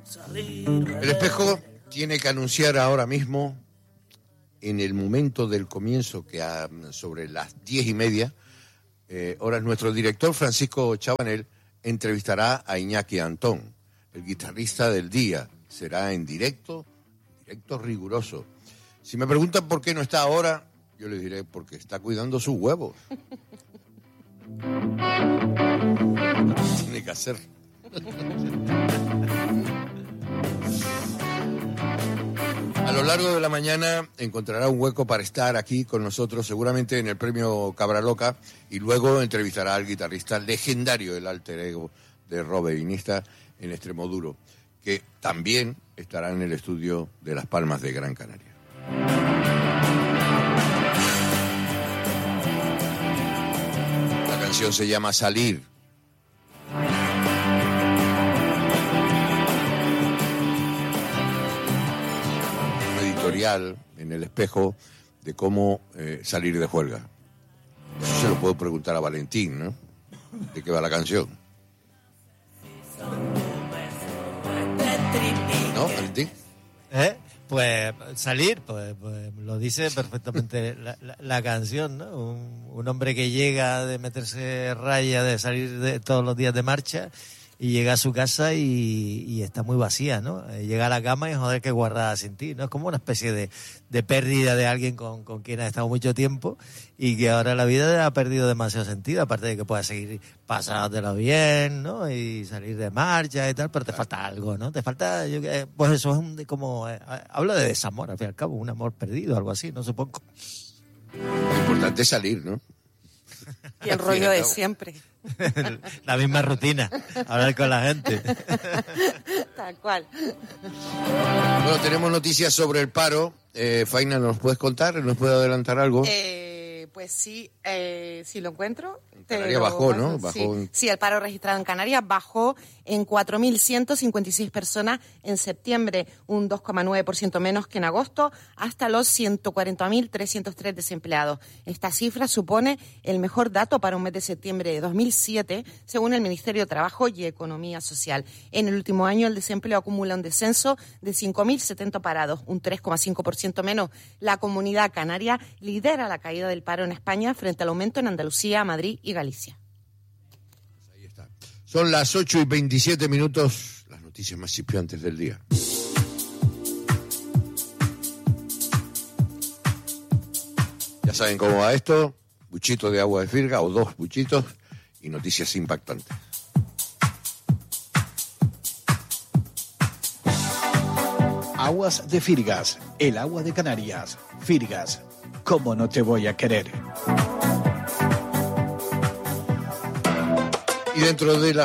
El Espejo tiene que anunciar ahora mismo, en el momento del comienzo, que sobre las 10:30, ahora nuestro director Francisco Chabanel entrevistará a Iñaki Antón, el guitarrista del día. Será en directo riguroso. Si me preguntan por qué no está ahora, yo les diré porque está cuidando sus huevos. Tiene que hacer. A lo largo de la mañana encontrará un hueco para estar aquí con nosotros, seguramente en el premio Cabra Loca, y luego entrevistará al guitarrista legendario, el alter ego de Robert Iniesta, en Extremoduro, que también estará en el estudio de Las Palmas de Gran Canaria. La canción se llama Salir. Un editorial en El Espejo de cómo salir de juerga. Eso se lo puedo preguntar a Valentín, ¿no? ¿De qué va la canción? ¿No, Valentín? Pues salir, pues lo dice perfectamente la canción, ¿no? Un hombre que llega de meterse raya, de salir todos los días de marcha, y llega a su casa y está muy vacía, ¿no? Llega a la cama y joder, qué guardada sin ti, ¿no? Es como una especie de pérdida de alguien con quien has estado mucho tiempo y que ahora la vida ha perdido demasiado sentido, aparte de que puedas seguir pasándotelo bien, ¿no? Y salir de marcha y tal, pero te falta algo, ¿no? Te falta, pues eso es como, habla de desamor, al fin y al cabo, un amor perdido, algo así, no supongo. Lo importante es salir, ¿no? Y el rollo de siempre. La misma rutina, hablar con la gente. Tal cual. Bueno, tenemos noticias sobre el paro. Faina, ¿nos puedes contar? ¿Nos puede adelantar algo? Pues sí, si lo encuentro. Canarias bajó, ¿no? Sí, el paro registrado en Canarias bajó en 4.156 personas en septiembre, un 2,9% menos que en agosto, hasta los 140.303 desempleados. Esta cifra supone el mejor dato para un mes de septiembre de 2007, según el Ministerio de Trabajo y Economía Social. En el último año, el desempleo acumula un descenso de 5.070 parados, un 3,5% menos. La Comunidad Canaria lidera la caída del paro en España frente al aumento en Andalucía, Madrid y Galicia. Ahí está. Son las 8:27, las noticias más chispeantes del día. Ya saben cómo va esto, buchito de agua de Firga o 2 buchitos y noticias impactantes. Aguas de Firgas, el agua de Canarias. Firgas, ¿cómo no te voy a querer? Y dentro de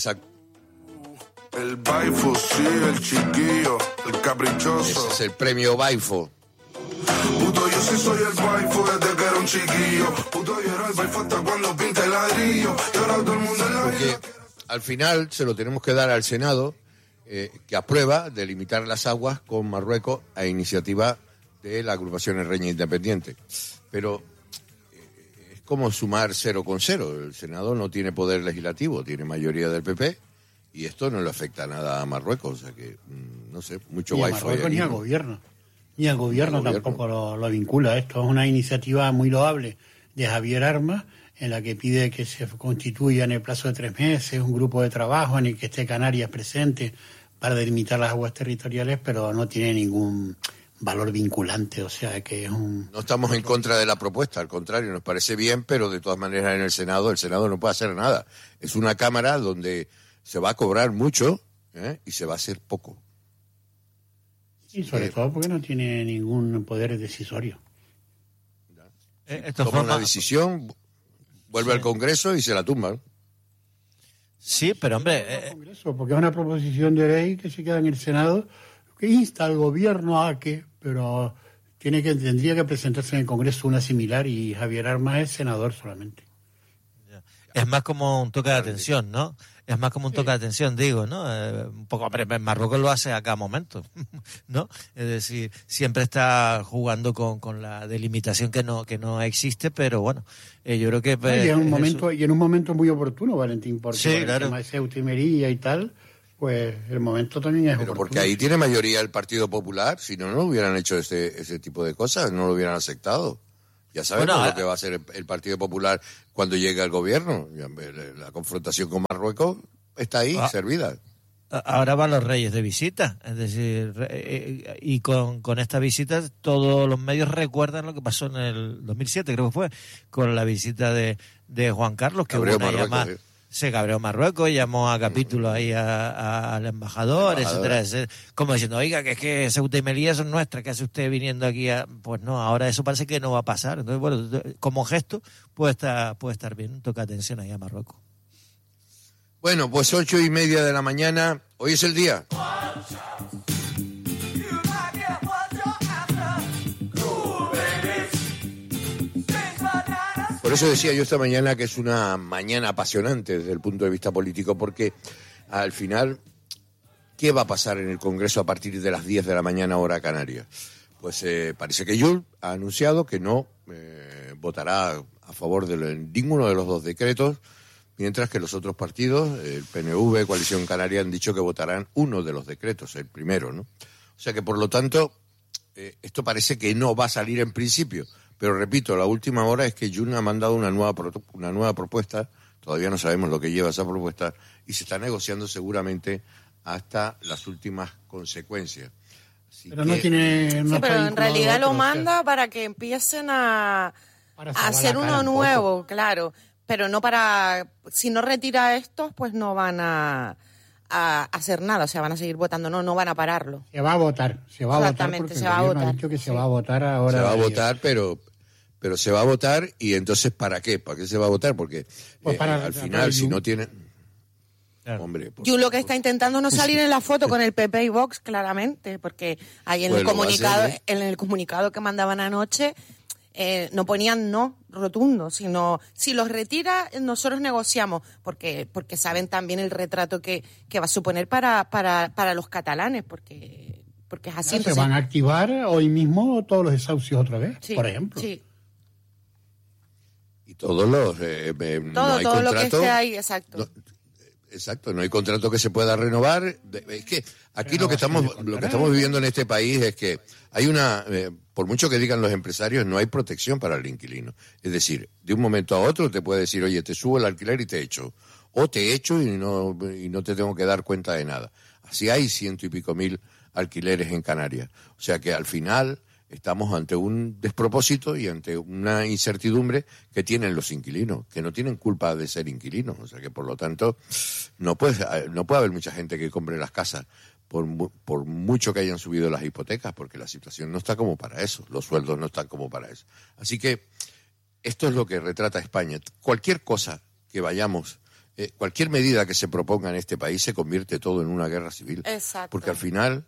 el Baifo, sí, el chiquillo, el caprichoso. Ese es el premio Baifo. Puto, yo sí soy el Baifo desde que era un chiquillo. Puto, yo era el Baifo hasta cuando pinta el ladrillo. Y ahora todo el mundo en la Porque al final se lo tenemos que dar al Senado, que aprueba delimitar las aguas con Marruecos a iniciativa de la agrupación Herreña Independiente. Pero es como sumar 0 con 0. El Senado no tiene poder legislativo, tiene mayoría del PP, y esto no le afecta nada a Marruecos. O sea que, no sé, mucho ni a Wi-Fi. Marruecos ni al gobierno. Ni al gobierno tampoco lo vincula. Esto es una iniciativa muy loable de Javier Armas, en la que pide que se constituya en el plazo de 3 meses un grupo de trabajo en el que esté Canarias presente para delimitar las aguas territoriales, pero no tiene ningún valor vinculante, o sea que es un... No estamos en contra de la propuesta, al contrario, nos parece bien, pero de todas maneras en el Senado no puede hacer nada. Es una Cámara donde se va a cobrar mucho y se va a hacer poco. Y sobre todo porque no tiene ningún poder decisorio. Toma una decisión, vuelve al Congreso y se la tumban. Sí, pero hombre... porque es una proposición de ley que se queda en el Senado que insta al gobierno a que, pero tendría que presentarse en el Congreso una similar y Javier Armas es senador solamente. Es más como un toque de atención, ¿no? Es más como un toque de atención, digo, ¿no? Un poco, hombre, Marruecos lo hace a cada momento, ¿no? Es decir, siempre está jugando con la delimitación que no existe, pero bueno, yo creo que... y en un momento muy oportuno, Valentín, porque sí, claro. el tema de Ceuta y Melilla y tal, pues el momento también es Pero oportuno. porque ahí tiene mayoría el Partido Popular, si no, no hubieran hecho ese tipo de cosas, no lo hubieran aceptado. Ya sabemos Bueno, lo que va a hacer el Partido Popular cuando llegue al gobierno. La confrontación con Marruecos está ahí, servida. Ahora van los reyes de visita, es decir, y con esta visita todos los medios recuerdan lo que pasó en el 2007, creo que fue, con la visita de Juan Carlos, que Cabreó hubo una Marruecos, llamada, se cabreó Marruecos, llamó a capítulo ahí al embajador, etcétera, como diciendo, oiga, que es que Ceuta y Melilla son nuestras, ¿qué hace usted viniendo aquí? Pues no, ahora eso parece que no va a pasar. Entonces, bueno, como gesto puede estar bien, toca atención ahí a Marruecos. Bueno, pues 8:30 de la mañana, hoy es el día. Por eso decía yo esta mañana que es una mañana apasionante desde el punto de vista político, porque al final, ¿qué va a pasar en el Congreso a partir de las 10 de la mañana hora canaria? Pues parece que Junts ha anunciado que no votará a favor de ninguno de los dos decretos, mientras que los otros partidos, el PNV, Coalición Canaria, han dicho que votarán uno de los decretos, el primero, ¿no? O sea que, por lo tanto, esto parece que no va a salir en principio. Pero, repito, la última hora es que Junts ha mandado una nueva propuesta, todavía no sabemos lo que lleva esa propuesta, y se está negociando seguramente hasta las últimas consecuencias. Así pero que, no tiene... No sí, pero en realidad lo manda o sea, para que empiecen a hacer la uno cara un nuevo, claro. Pero no para... Si no retira estos, pues no van a hacer nada. O sea, van a seguir votando. No van a pararlo. Se va a votar. Se va a votar Exactamente, porque se el va a gobierno votar. ha dicho que se va a votar ahora. se va a votar, pero se va a votar, y entonces, ¿para qué? ¿Para qué se va a votar? Porque Pues al final, si no tiene... Claro. Hombre, por Yo lo que favor. está intentando no salir en la foto con el PP y Vox, claramente, porque ahí en Pues el lo va a comunicado, hacer, ¿eh? en el comunicado que mandaban anoche, no ponían no rotundo, sino si los retira, nosotros negociamos, porque saben también el retrato que va a suponer para los catalanes, porque es así. Se Entonces, van a activar hoy mismo todos los desahucios otra vez, sí, por ejemplo. Sí, Y todos los... no hay todo lo que contrato, esté ahí, exacto. no- exacto, no hay contrato que se pueda renovar. Es que aquí lo que estamos viviendo en este país es que hay una... por mucho que digan los empresarios, no hay protección para el inquilino. Es decir, de un momento a otro te puede decir, oye, te subo el alquiler y te echo. O te echo y no te tengo que dar cuenta de nada. Así hay 100 y pico mil alquileres en Canarias. O sea que al final estamos ante un despropósito y ante una incertidumbre que tienen los inquilinos, que no tienen culpa de ser inquilinos. O sea que, por lo tanto, no puede haber mucha gente que compre las casas por mucho que hayan subido las hipotecas, porque la situación no está como para eso, los sueldos no están como para eso. Así que esto es lo que retrata España. Cualquier cosa que vayamos, cualquier medida que se proponga en este país se convierte todo en una guerra civil. Exacto. Porque al final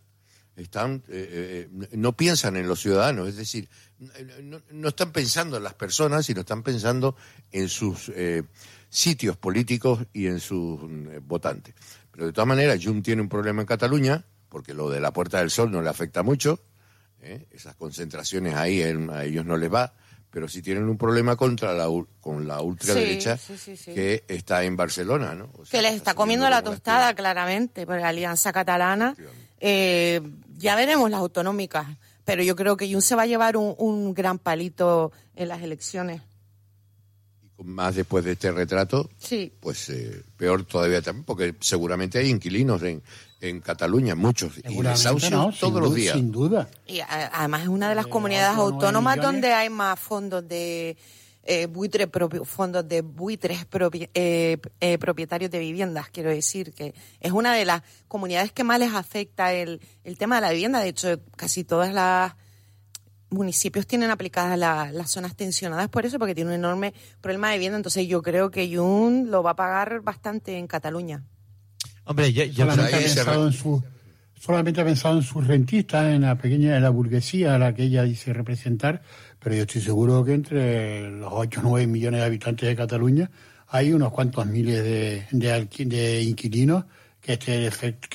no piensan en los ciudadanos, es decir, no están pensando en las personas, sino están pensando en sus sitios políticos y en sus votantes. Pero de todas maneras, Junts tiene un problema en Cataluña, porque lo de la Puerta del Sol no le afecta mucho, esas concentraciones ahí a ellos no les va, pero sí tienen un problema con la ultraderecha sí. que está en Barcelona, ¿no? O sea, Que les está comiendo subiendo la como tostada, espuma. claramente, por la Alianza Catalana. Ya veremos las autonómicas, pero yo creo que Junts se va a llevar un gran palito en las elecciones. Más después de este retrato, Sí. pues peor todavía también, porque seguramente hay inquilinos en Cataluña, muchos, y Seguramente desahucios no, todos los días. Sin duda. Y además es una de las De comunidades 8 o 9 autónomas millones. donde hay más fondos de fondos de buitres propietarios de viviendas, quiero decir, que es una de las comunidades que más les afecta el tema de la vivienda. De hecho, casi todas las municipios tienen aplicadas las zonas tensionadas por eso, porque tiene un enorme problema de vivienda. Entonces yo creo que Junts lo va a pagar bastante en Cataluña. Hombre, yo creo Solamente ha que... pensado en sus rentistas, en la burguesía a la que ella dice representar, pero yo estoy seguro que entre los 8 o 9 millones de habitantes de Cataluña hay unos cuantos miles de inquilinos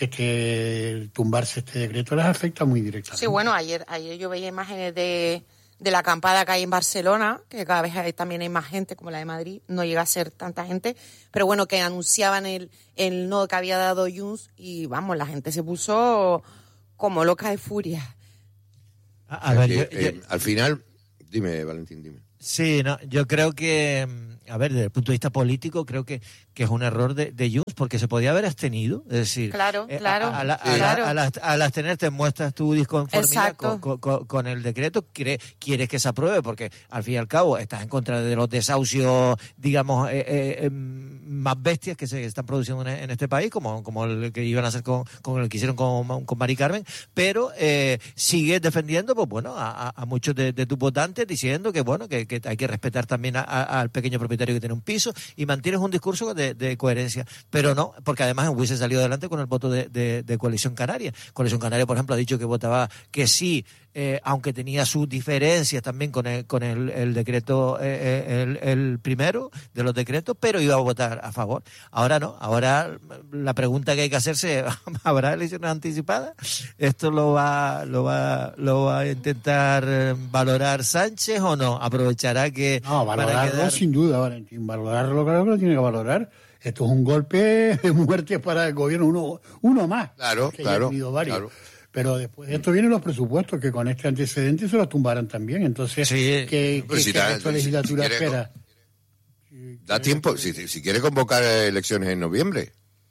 que tumbarse este decreto les afecta muy directamente. Sí, bueno, ayer yo veía imágenes de de la acampada que hay en Barcelona, que cada vez también hay más gente, como la de Madrid, no llega a ser tanta gente, pero bueno, que anunciaban el no que había dado Junts y vamos, la gente se puso como loca de furia. A ver, al final, dime, Valentín, dime. Sí, no, yo creo que, a ver, desde el punto de vista político, creo que es un error de Junts, porque se podía haber abstenido. Es decir, claro. Al abstenerte muestras tu disconformidad Exacto. con el decreto, quieres que se apruebe, porque al fin y al cabo estás en contra de los desahucios, digamos, más bestias que se están produciendo en este país, como el que iban a hacer con el que hicieron con Mari Carmen, pero sigues defendiendo, pues bueno, a muchos de tus votantes, diciendo que bueno, que hay que respetar también al pequeño propietario que tiene un piso, y mantienes un discurso de coherencia, pero no, porque además hubiese salido adelante con el voto de Coalición Canaria. Coalición Canaria, por ejemplo, ha dicho que votaba que sí, aunque tenía sus diferencias también con el decreto, el primero de los decretos, pero iba a votar a favor. Ahora no, ahora la pregunta que hay que hacerse, ¿habrá elecciones anticipadas? Esto lo va a intentar valorar Sánchez o no, aprovechará que... No, valorarlo sin duda, Valentín, valorarlo, claro que lo tiene que valorar. Esto es un golpe de muerte para el gobierno, uno más. Claro, que claro, ya ha tenido varios. claro. Pero después de esto vienen los presupuestos, que con este antecedente se los tumbarán también. Entonces, Sí. ¿qué esta legislatura espera? Da tiempo, si quiere convocar elecciones en noviembre.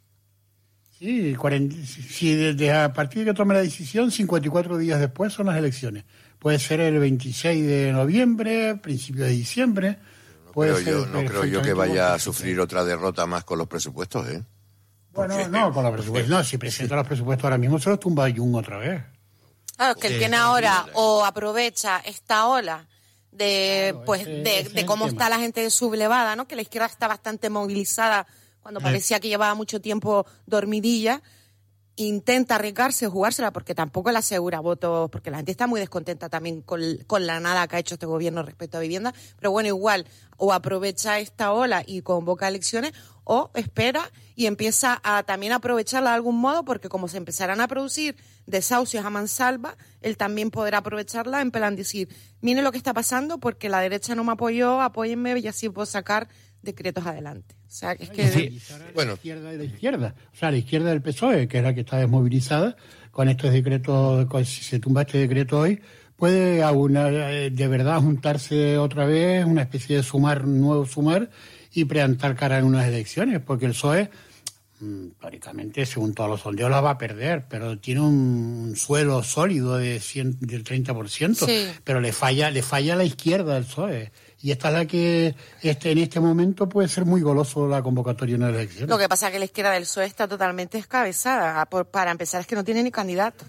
Sí, si desde a partir de que tome la decisión, 54 días después son las elecciones. Puede ser el 26 de noviembre, principio de diciembre. No creo yo que vaya a sufrir otra derrota más con los presupuestos, ¿eh? Bueno, no, con los presupuestos. No, si presenta los presupuestos ahora mismo se los tumba Jung otra vez. Claro, que él tiene ahora o aprovecha esta ola de cómo está la gente sublevada, ¿no? Que la izquierda está bastante movilizada cuando parecía que llevaba mucho tiempo dormidilla. Intenta arriesgarse, jugársela, porque tampoco le asegura votos, porque la gente está muy descontenta también con la nada que ha hecho este gobierno respecto a vivienda, pero bueno, igual, o aprovecha esta ola y convoca elecciones, o espera y empieza a también aprovecharla de algún modo, porque como se empezarán a producir desahucios a mansalva, él también podrá aprovecharla en plan decir, mire lo que está pasando, porque la derecha no me apoyó, apóyenme y así puedo sacar decretos adelante. O sea, es que... Sí. Bueno, la izquierda, o sea, la izquierda del PSOE, que es la que está desmovilizada, con estos decretos, si se tumba este decreto hoy, puede de verdad juntarse otra vez, una especie de nuevo sumar, y plantar cara en unas elecciones, porque el PSOE, teóricamente, según todos los sondeos, la va a perder, pero tiene un suelo sólido del 30%, sí. Pero le falla a la izquierda del PSOE. Y esta es la que en este momento puede ser muy goloso la convocatoria en las elecciones. Lo que pasa es que la izquierda del PSOE está totalmente descabezada. Para empezar, es que no tiene ni candidato.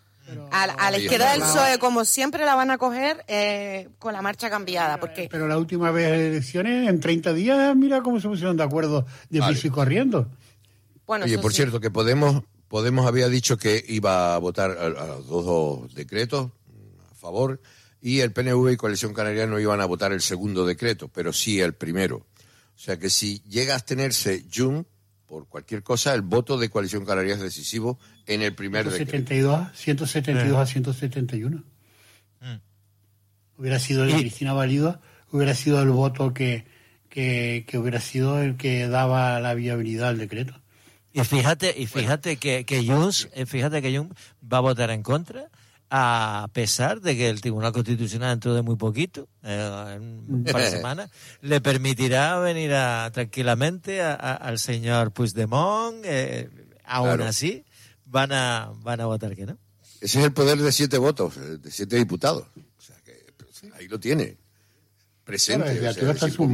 A la izquierda del PSOE, como siempre, la van a coger con la marcha cambiada. Pero la última vez de elecciones, en 30 días, mira cómo se pusieron de acuerdo de piso y corriendo. Bueno, oye, por cierto, que Podemos había dicho que iba a votar a los dos decretos a favor, y el PNV y Coalición Canaria no iban a votar el segundo decreto, pero sí el primero. O sea que si llega a abstenerse Junts, por cualquier cosa, el voto de Coalición Canaria es decisivo en el primer decreto. 172 a 171. Hubiera sido el de Cristina Valido, hubiera sido el voto que hubiera sido el que daba la viabilidad al decreto. Y fíjate que Junts va a votar en contra, a pesar de que el Tribunal Constitucional dentro de muy poquito, en un par de semanas, le permitirá venir tranquilamente al señor Puigdemont. Aún Claro. así van a votar que no. Ese es el poder de 7 votos, de 7 diputados. O sea que pues, ahí lo tiene, presente. Claro, o sea, por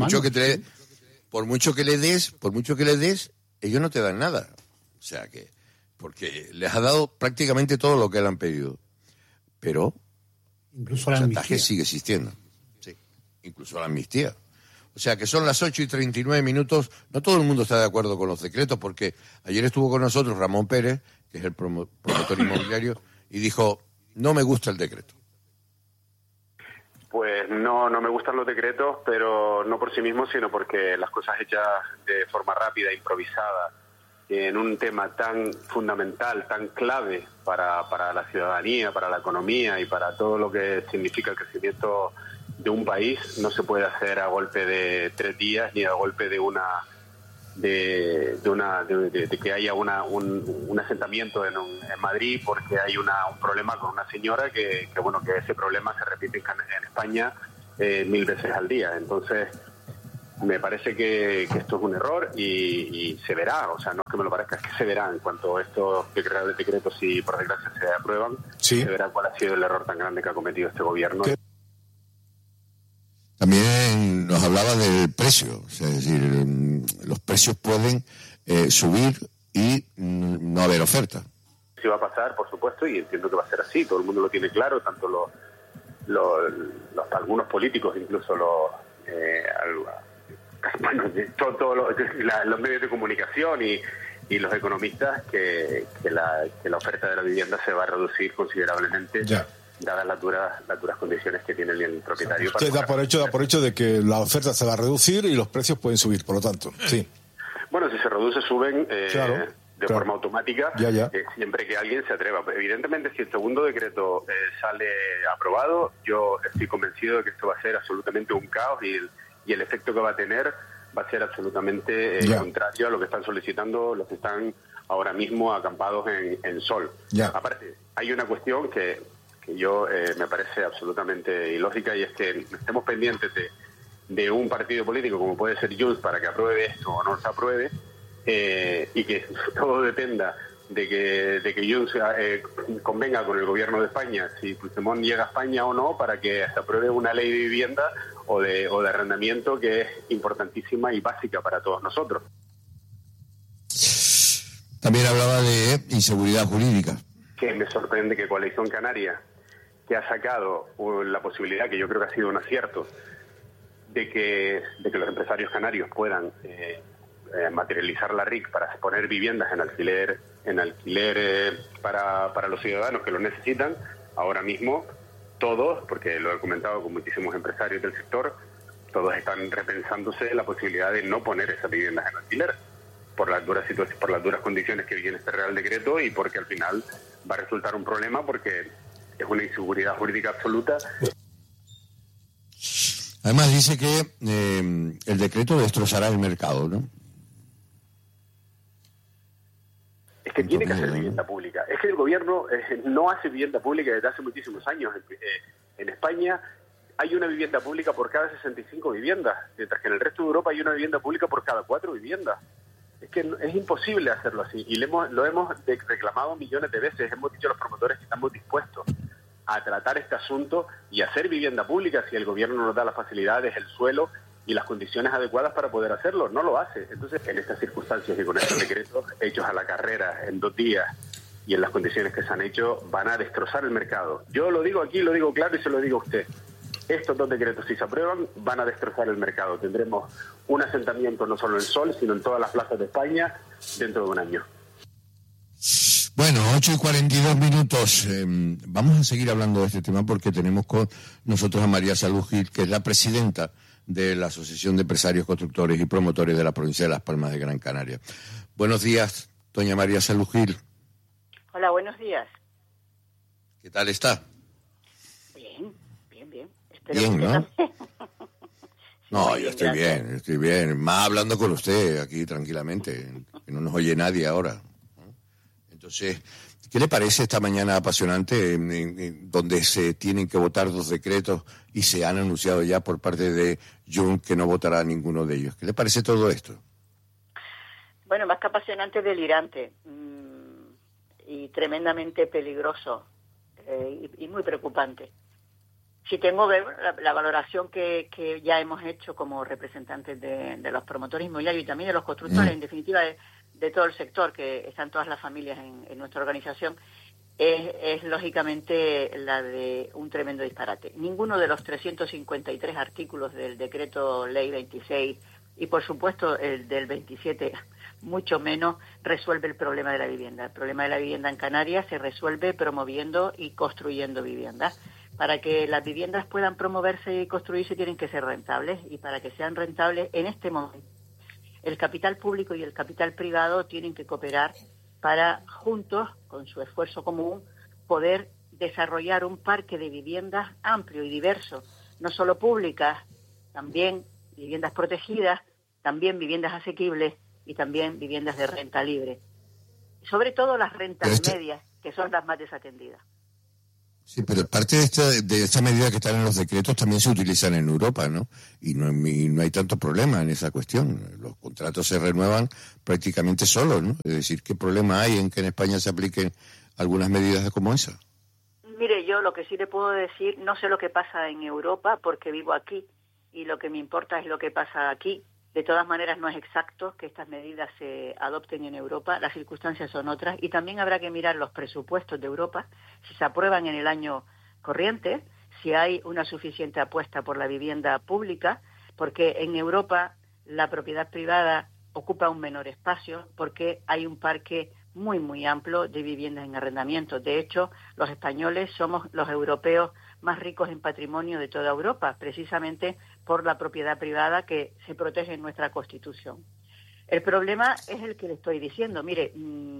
mucho que le des, ellos no te dan nada. O sea que, porque les ha dado prácticamente todo lo que le han pedido. Pero incluso el la chantaje amnistía sigue existiendo. Sí, incluso la amnistía. O sea que son las 8:39. No todo el mundo está de acuerdo con los decretos, porque ayer estuvo con nosotros Ramón Pérez, que es el promotor inmobiliario, y dijo, no me gusta el decreto. Pues no me gustan los decretos, pero no por sí mismos, sino porque las cosas hechas de forma rápida, improvisada en un tema tan fundamental, tan clave para la ciudadanía, para la economía y para todo lo que significa el crecimiento de un país, no se puede hacer a golpe de 3 días ni a golpe de que haya un asentamiento en Madrid porque hay un problema con una señora que ese problema se repite en España 1000 veces al día. Entonces me parece que esto es un error y se verá, o sea, no es que me lo parezca, es que se verá en cuanto estos decretos, si por desgracia se aprueban, se verá cuál ha sido el error tan grande que ha cometido este gobierno. También nos hablaba del precio, o sea, es decir, los precios pueden subir y no haber oferta. Sí va a pasar, por supuesto, y entiendo que va a ser así, todo el mundo lo tiene claro, tanto algunos políticos, incluso los medios de comunicación y los economistas, que la oferta de la vivienda se va a reducir considerablemente. Ya. Dadas las duras condiciones que tiene el propietario. Da por hecho de que la oferta se va a reducir y los precios pueden subir, por lo tanto, sí. Bueno, si se reduce, suben de forma automática, ya. Siempre que alguien se atreva. Evidentemente, si el segundo decreto sale aprobado, yo estoy convencido de que esto va a ser absolutamente un caos y el efecto que va a tener va a ser absolutamente contrario a lo que están solicitando los que están ahora mismo acampados en Sol. Aparte, hay una cuestión que yo me parece absolutamente ilógica, y es que estemos pendientes de un partido político como puede ser Junts para que apruebe esto o no se apruebe, y que todo dependa de que Junts convenga con el gobierno de España si Puigdemont llega a España o no para que se apruebe una ley de vivienda o de arrendamiento que es importantísima y básica para todos nosotros. También hablaba de inseguridad jurídica. Que me sorprende que Coalición Canaria, que ha sacado la posibilidad, que yo creo que ha sido un acierto, de que los empresarios canarios puedan materializar la RIC para poner viviendas en alquiler para los ciudadanos que lo necesitan. Ahora mismo todos, porque lo he comentado con muchísimos empresarios del sector, todos están repensándose la posibilidad de no poner esas viviendas en alquiler por las duras condiciones que viene este Real Decreto, y porque al final va a resultar un problema porque es una inseguridad jurídica absoluta. Además dice que el decreto destrozará el mercado, ¿no? Es que tiene que hacer vivienda pública. Es que el gobierno no hace vivienda pública desde hace muchísimos años. En España hay una vivienda pública por cada 65 viviendas, mientras que en el resto de Europa hay una vivienda pública por cada 4 viviendas. Es que es imposible hacerlo así, y lo hemos reclamado millones de veces. Hemos dicho a los promotores que estamos dispuestos a tratar este asunto y hacer vivienda pública si el gobierno nos da las facilidades, el suelo y las condiciones adecuadas para poder hacerlo. No lo hace. Entonces, en estas circunstancias y con estos decretos hechos a la carrera en 2 días y en las condiciones que se han hecho, van a destrozar el mercado. Yo lo digo aquí, lo digo claro y se lo digo a usted. Estos 2 decretos, si se aprueban, van a destrozar el mercado. Tendremos un asentamiento no solo en Sol, sino en todas las plazas de España dentro de un año. Bueno, 8:42. Vamos a seguir hablando de este tema porque tenemos con nosotros a María Salud Gil, que es la presidenta de la Asociación de Empresarios, Constructores y Promotores de la provincia de Las Palmas de Gran Canaria. Buenos días, doña María Salud Gil. Hola, buenos días. ¿Qué tal está? Bien. Bien, ¿no? No, yo estoy gracias. bien. Más hablando con usted aquí tranquilamente, que no nos oye nadie ahora. Entonces, ¿qué le parece esta mañana apasionante donde se tienen que votar 2 decretos y se han anunciado ya por parte de Junts que no votará ninguno de ellos? ¿Qué le parece todo esto? Bueno, más que apasionante, delirante y tremendamente peligroso y muy preocupante. Si tengo que ver la valoración que ya hemos hecho como representantes de los promotores inmobiliarios y también de los constructores, en definitiva de todo el sector, que están todas las familias en nuestra organización, es lógicamente la de un tremendo disparate. Ninguno de los 353 artículos del decreto ley 26 y por supuesto el del 27, mucho menos, resuelve el problema de la vivienda. El problema de la vivienda en Canarias se resuelve promoviendo y construyendo viviendas. Para que las viviendas puedan promoverse y construirse tienen que ser rentables, y para que sean rentables en este momento el capital público y el capital privado tienen que cooperar para juntos, con su esfuerzo común, poder desarrollar un parque de viviendas amplio y diverso, no solo públicas, también viviendas protegidas, también viviendas asequibles y también viviendas de renta libre. Sobre todo las rentas medias, que son las más desatendidas. Sí, pero parte de esta medida que están en los decretos también se utilizan en Europa, ¿no? Y no hay tanto problema en esa cuestión. Los contratos se renuevan prácticamente solos, ¿no? Es decir, ¿qué problema hay en que en España se apliquen algunas medidas como esa? Mire, yo lo que sí le puedo decir, no sé lo que pasa en Europa porque vivo aquí y lo que me importa es lo que pasa aquí. De todas maneras, no es exacto que estas medidas se adopten en Europa, las circunstancias son otras y también habrá que mirar los presupuestos de Europa, si se aprueban en el año corriente, si hay una suficiente apuesta por la vivienda pública, porque en Europa la propiedad privada ocupa un menor espacio, porque hay un parque muy, muy amplio de viviendas en arrendamiento. De hecho, los españoles somos los europeos más ricos en patrimonio de toda Europa, precisamente por la propiedad privada que se protege en nuestra Constitución. El problema es el que le estoy diciendo. Mire,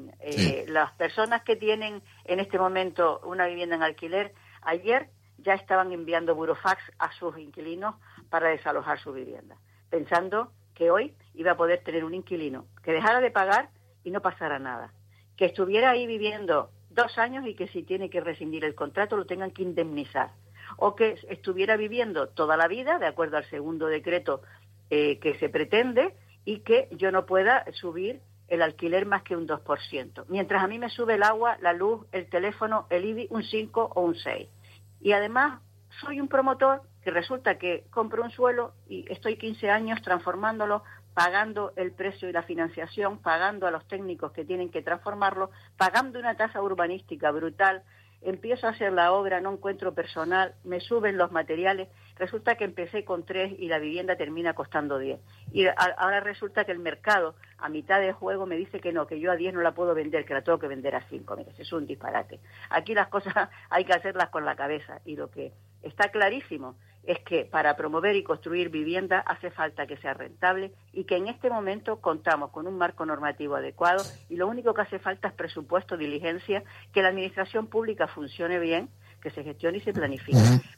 las personas que tienen en este momento una vivienda en alquiler, ayer ya estaban enviando burofax a sus inquilinos para desalojar su vivienda, pensando que hoy iba a poder tener un inquilino que dejara de pagar y no pasara nada, que estuviera ahí viviendo 2 años y que si tiene que rescindir el contrato lo tengan que indemnizar, o que estuviera viviendo toda la vida, de acuerdo al segundo decreto que se pretende, y que yo no pueda subir el alquiler más que un 2%, mientras a mí me sube el agua, la luz, el teléfono, el IBI un 5 o un 6. Y además soy un promotor que resulta que compro un suelo y estoy 15 años transformándolo, pagando el precio y la financiación, pagando a los técnicos que tienen que transformarlo, pagando una tasa urbanística brutal, empiezo a hacer la obra, no encuentro personal, me suben los materiales, resulta que empecé con 3 y la vivienda termina costando 10. Y ahora resulta que el mercado, a mitad de juego, me dice que no, que yo a 10 no la puedo vender, que la tengo que vender a 5. Mira, es un disparate. Aquí las cosas hay que hacerlas con la cabeza y lo que está clarísimo es que para promover y construir vivienda hace falta que sea rentable y que en este momento contamos con un marco normativo adecuado y lo único que hace falta es presupuesto, diligencia, que la administración pública funcione bien, que se gestione y se planifique.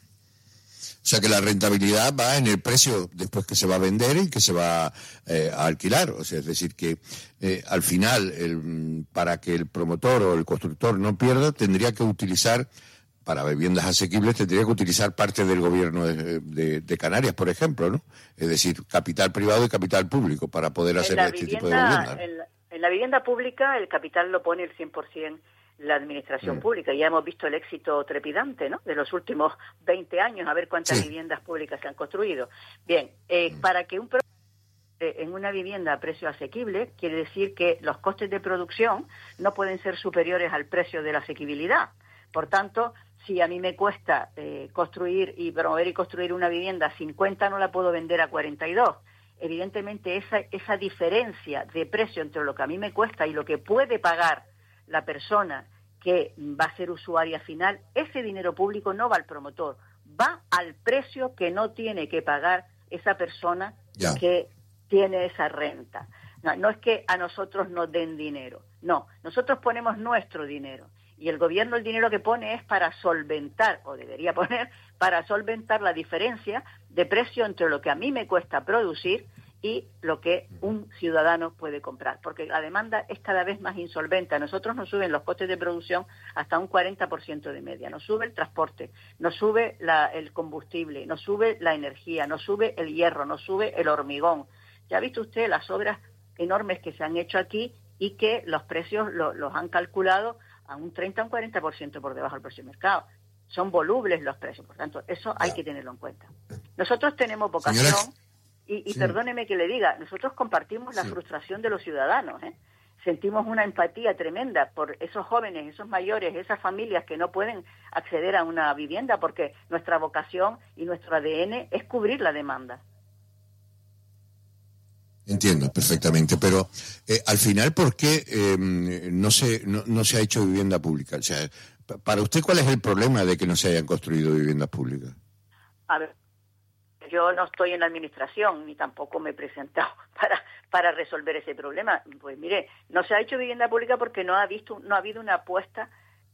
O sea que la rentabilidad va en el precio después que se va a vender y que se va a alquilar. O sea, es decir que al final, para que el promotor o el constructor no pierda, tendría que utilizar, para viviendas asequibles, tendría que utilizar parte del gobierno de Canarias, por ejemplo, ¿no? Es decir, capital privado y capital público para poder hacer este tipo de vivienda. En la vivienda pública el capital lo pone el 100% la administración pública. Ya hemos visto el éxito trepidante, ¿no?, de los últimos 20 años, a ver cuántas viviendas públicas se han construido. Bien, para que en una vivienda a precio asequible, quiere decir que los costes de producción no pueden ser superiores al precio de la asequibilidad. Por tanto, si a mí me cuesta construir y promover y construir una vivienda a 50, no la puedo vender a 42. Evidentemente, esa diferencia de precio entre lo que a mí me cuesta y lo que puede pagar la persona que va a ser usuaria final, ese dinero público no va al promotor, va al precio que no tiene que pagar esa persona que tiene esa renta. No es que a nosotros nos den dinero, no, nosotros ponemos nuestro dinero y el gobierno el dinero que pone es para solventar, o debería poner, para solventar la diferencia de precio entre lo que a mí me cuesta producir y lo que un ciudadano puede comprar, porque la demanda es cada vez más insolvente. A nosotros nos suben los costes de producción hasta un 40% de media, nos sube el transporte, nos sube el combustible, nos sube la energía, nos sube el hierro, nos sube el hormigón. Ya ha visto usted las obras enormes que se han hecho aquí y que los precios los han calculado a un 30 o un 40% por debajo del precio de mercado. Son volubles los precios, por tanto, eso hay que tenerlo en cuenta. Nosotros tenemos vocación... Y perdóneme que le diga, nosotros compartimos la frustración de los ciudadanos, sentimos una empatía tremenda por esos jóvenes, esos mayores, esas familias que no pueden acceder a una vivienda porque nuestra vocación y nuestro ADN es cubrir la demanda. Entiendo perfectamente, pero al final, ¿por qué no se ha hecho vivienda pública? O sea, para usted, ¿cuál es el problema de que no se hayan construido viviendas públicas? A ver, yo no estoy en la administración ni tampoco me he presentado para resolver ese problema. Pues mire, no se ha hecho vivienda pública porque no ha habido una apuesta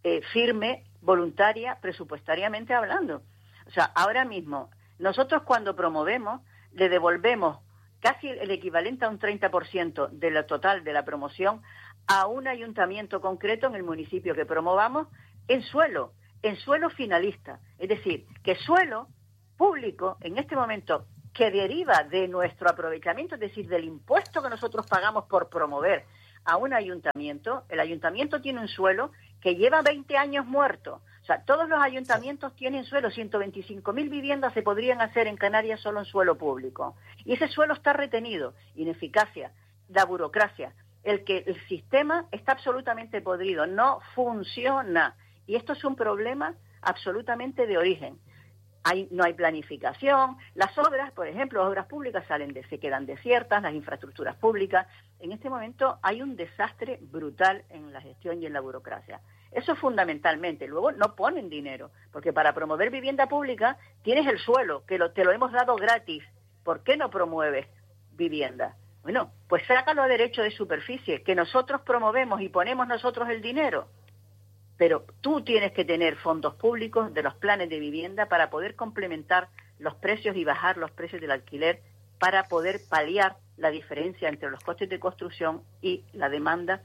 firme, voluntaria, presupuestariamente hablando. O sea, ahora mismo, nosotros cuando promovemos, le devolvemos casi el equivalente a un 30% de lo total de la promoción a un ayuntamiento concreto en el municipio que promovamos en suelo finalista. Es decir, que suelo público en este momento que deriva de nuestro aprovechamiento, es decir, del impuesto que nosotros pagamos por promover a un ayuntamiento, el ayuntamiento tiene un suelo que lleva 20 años muerto. O sea, todos los ayuntamientos tienen suelo, 125.000 viviendas se podrían hacer en Canarias solo en suelo público. Y ese suelo está retenido, ineficacia, la burocracia, el sistema está absolutamente podrido, no funciona. Y esto es un problema absolutamente de origen. No hay planificación, las obras, por ejemplo, obras públicas se quedan desiertas, las infraestructuras públicas. En este momento hay un desastre brutal en la gestión y en la burocracia. Eso fundamentalmente. Luego no ponen dinero, porque para promover vivienda pública tienes el suelo, que te lo hemos dado gratis. ¿Por qué no promueves vivienda? Bueno, pues sácalo a derecho de superficie, que nosotros promovemos y ponemos nosotros el dinero. Pero tú tienes que tener fondos públicos de los planes de vivienda para poder complementar los precios y bajar los precios del alquiler para poder paliar la diferencia entre los costes de construcción y la demanda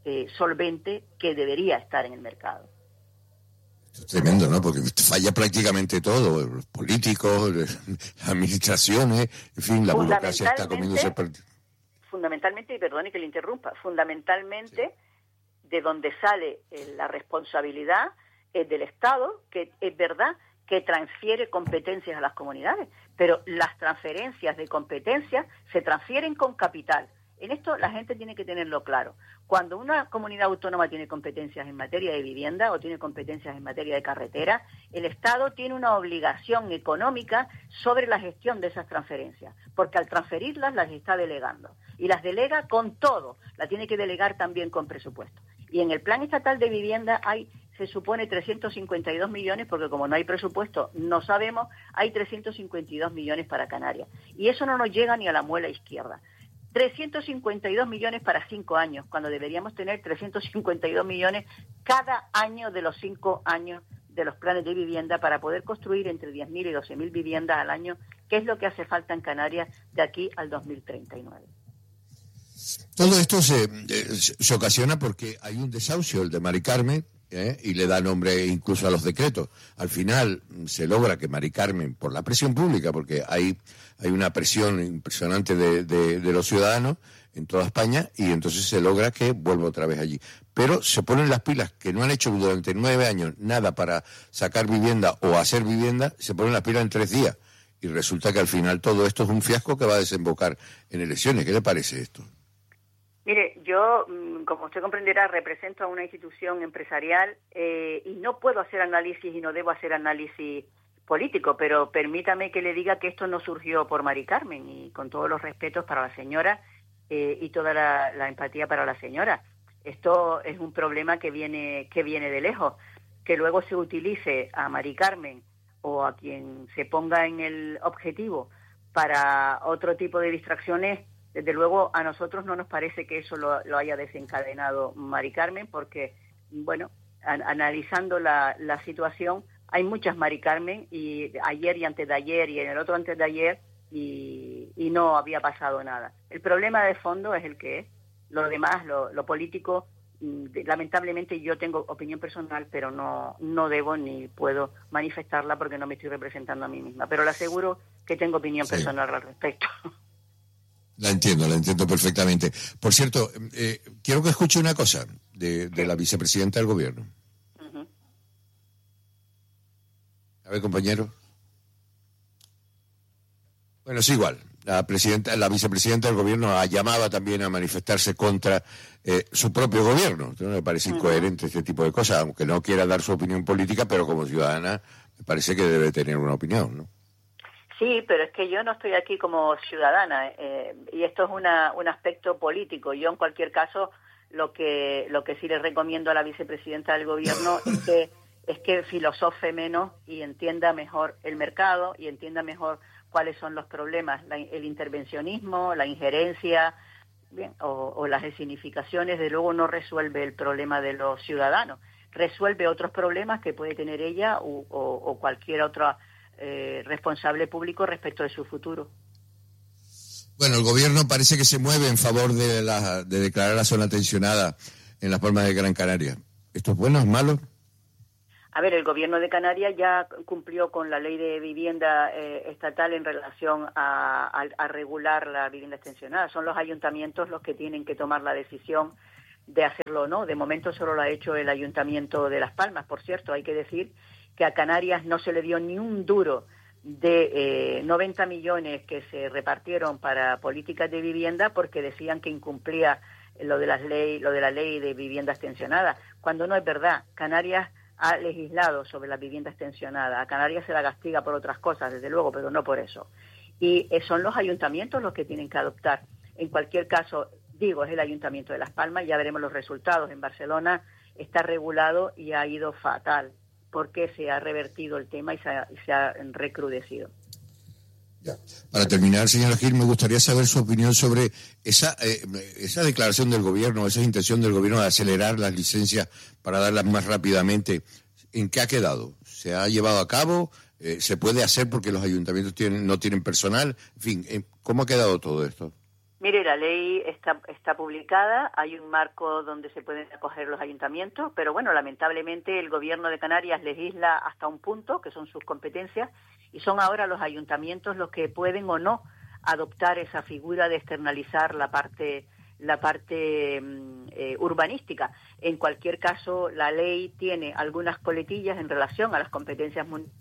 solvente que debería estar en el mercado. Esto es tremendo, ¿no? Porque falla prácticamente todo, los políticos, las administraciones, en fin, la burocracia está comiéndose... Fundamentalmente, y perdone que le interrumpa, fundamentalmente... Sí. De donde sale la responsabilidad del Estado, que es verdad que transfiere competencias a las comunidades, pero las transferencias de competencias se transfieren con capital. En esto la gente tiene que tenerlo claro. Cuando una comunidad autónoma tiene competencias en materia de vivienda o tiene competencias en materia de carretera, el Estado tiene una obligación económica sobre la gestión de esas transferencias, porque al transferirlas las está delegando. Y las delega con todo, la tiene que delegar también con presupuesto. Y en el Plan Estatal de Vivienda se supone 352 millones, porque como no hay presupuesto, no sabemos, hay 352 millones para Canarias. Y eso no nos llega ni a la muela izquierda. 352 millones para 5 años, cuando deberíamos tener 352 millones cada año de los 5 años de los planes de vivienda para poder construir entre 10.000 y 12.000 viviendas al año, que es lo que hace falta en Canarias de aquí al 2039. Todo esto se ocasiona porque hay un desahucio, el de Mari Carmen, y le da nombre incluso a los decretos. Al final se logra que Mari Carmen, por la presión pública, porque hay una presión impresionante de los ciudadanos en toda España, y entonces se logra que vuelva otra vez allí. Pero se ponen las pilas, que no han hecho durante 9 años nada para sacar vivienda o hacer vivienda, se ponen las pilas en 3 días. Y resulta que al final todo esto es un fiasco que va a desembocar en elecciones. ¿Qué le parece esto? Mire, yo, como usted comprenderá, represento a una institución empresarial y no puedo hacer análisis y no debo hacer análisis político, pero permítame que le diga que esto no surgió por Mari Carmen, y con todos los respetos para la señora y toda la empatía para la señora. Esto es un problema que viene de lejos. Que luego se utilice a Mari Carmen o a quien se ponga en el objetivo para otro tipo de distracciones, desde luego a nosotros no nos parece que eso lo haya desencadenado Mari Carmen, porque, bueno, analizando la situación, hay muchas Mari Carmen, y ayer y antes de ayer y en el otro antes de ayer, y no había pasado nada. El problema de fondo es el que es. Lo demás, lo político, lamentablemente yo tengo opinión personal, pero no debo ni puedo manifestarla porque no me estoy representando a mí misma. Pero le aseguro que tengo opinión personal al respecto. La entiendo perfectamente. Por cierto, quiero que escuche una cosa de la vicepresidenta del gobierno. Uh-huh. A ver, compañero. Bueno, es igual. La vicepresidenta del gobierno llamaba también a manifestarse contra su propio gobierno. ¿No me parece incoherente este tipo de cosas? Aunque no quiera dar su opinión política, pero como ciudadana me parece que debe tener una opinión, ¿no? Sí, pero es que yo no estoy aquí como ciudadana y esto es un aspecto político. Yo, en cualquier caso, lo que sí le recomiendo a la vicepresidenta del gobierno es que filosofe menos y entienda mejor el mercado y entienda mejor cuáles son los problemas, el intervencionismo, la injerencia, bien, o las escenificaciones, de luego no resuelve el problema de los ciudadanos, resuelve otros problemas que puede tener ella o cualquier otro responsable público respecto de su futuro. Bueno, el gobierno parece que se mueve en favor de declarar la zona tensionada en las Palmas de Gran Canaria. ¿Esto es bueno, es malo? A ver, el gobierno de Canarias ya cumplió con la ley de vivienda estatal en relación a regular la vivienda extensionada. Son los ayuntamientos los que tienen que tomar la decisión de hacerlo o no. De momento solo lo ha hecho el Ayuntamiento de Las Palmas. Por cierto, hay que decir que a Canarias no se le dio ni un duro de 90 millones que se repartieron para políticas de vivienda porque decían que incumplía lo de la ley de vivienda extensionada, cuando no es verdad. Canarias ha legislado sobre la vivienda extensionada. A Canarias se la castiga por otras cosas, desde luego, pero no por eso. Y son los ayuntamientos los que tienen que adoptar. En cualquier caso, digo, es el Ayuntamiento de Las Palmas, ya veremos los resultados. En Barcelona está regulado y ha ido fatal, porque se ha revertido el tema y se ha recrudecido. Ya. Para terminar, señora Gil, me gustaría saber su opinión sobre esa declaración del gobierno, esa intención del gobierno de acelerar las licencias para darlas más rápidamente. ¿En qué ha quedado? ¿Se ha llevado a cabo? ¿Se puede hacer porque los ayuntamientos no tienen personal? En fin, ¿cómo ha quedado todo esto? Mire, la ley está publicada, hay un marco donde se pueden acoger los ayuntamientos, pero bueno, lamentablemente el gobierno de Canarias legisla hasta un punto, que son sus competencias, y son ahora los ayuntamientos los que pueden o no adoptar esa figura de externalizar la parte urbanística. En cualquier caso, la ley tiene algunas coletillas en relación a las competencias municipales.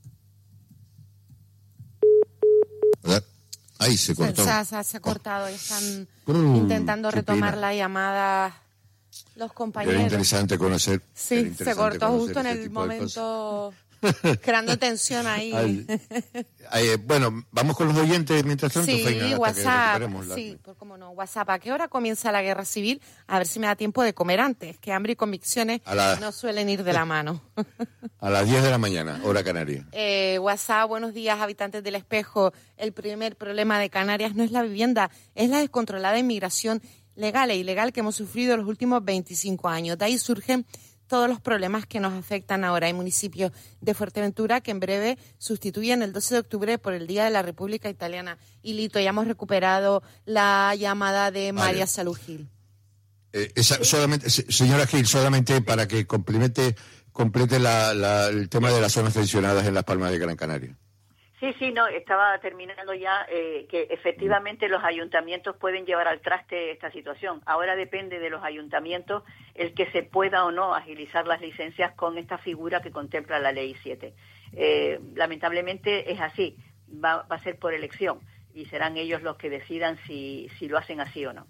Ahí se cortó. Se ha cortado. Están intentando retomar la llamada los compañeros. Era interesante conocer. Sí, se cortó justo en el momento, creando tensión ahí. Bueno, vamos con los oyentes mientras tanto. Sí, Faina, WhatsApp. Sí, pues cómo no. WhatsApp. ¿A qué hora comienza la guerra civil? A ver si me da tiempo de comer antes, que hambre y convicciones no suelen ir de la mano. A las 10 de la mañana, hora canaria. WhatsApp, buenos días, habitantes del Espejo. El primer problema de Canarias no es la vivienda, es la descontrolada inmigración legal e ilegal que hemos sufrido los últimos 25 años. De ahí surgen todos los problemas que nos afectan ahora. Hay municipios de Fuerteventura que en breve sustituyen el 12 de octubre por el Día de la República Italiana. Y Lito, ya hemos recuperado la llamada de María Salud Gil. Solamente, señora Gil, solamente para que complete el tema de las zonas tensionadas en Las Palmas de Gran Canaria. Sí, no, estaba terminando ya, que efectivamente los ayuntamientos pueden llevar al traste esta situación. Ahora depende de los ayuntamientos el que se pueda o no agilizar las licencias con esta figura que contempla la Ley 7. Lamentablemente es así, va a ser por elección y serán ellos los que decidan si lo hacen así o no.